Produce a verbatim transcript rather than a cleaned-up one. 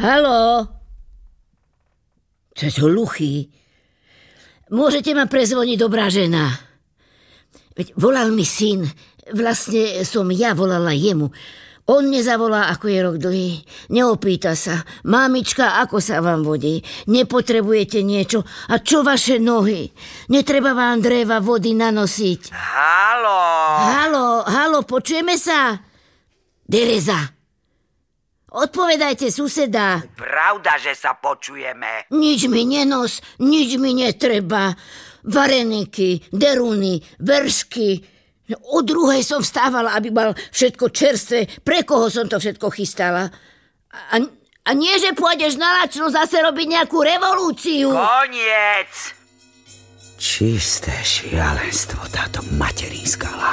Haló? Čo je to hluchý? Môžete ma prezvoniť, dobrá žena? Veď volal mi syn. Vlastne som ja volala jemu. On nezavolá, ako je rok dlhý. Neopýta sa. Mamička, ako sa vám vodí? Nepotrebujete niečo? A čo vaše nohy? Netreba vám dreva, vody nanosiť. Haló? Haló, haló, počujeme sa? Dereza. Odpovedajte, suseda. Pravda, že sa počujeme. Nič mi nenos, nič mi netreba. Vareniky, deruny, veršky. O druhej som vstávala, aby mal všetko čerstvé. Pre koho som to všetko chystala? A, a nie, že pôjdeš na lačno zase robiť nejakú revolúciu. Koniec. Čisté šialenstvo, táto materinská láska.